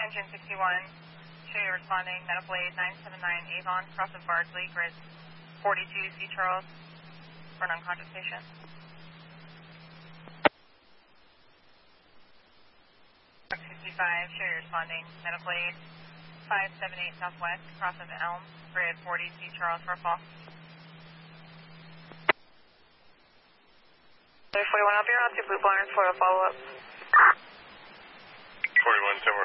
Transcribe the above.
engine 61, show you responding, medical aid 979 Avon, cross of Bardsley, grid 42, C. Charles, for an unconscious patient. Truck 65, show you responding, medical aid 578 Southwest, cross of Elm, grid 40, C. Charles, for a fall. 41 up here, on to Blue Barnes for a follow-up. 41, 10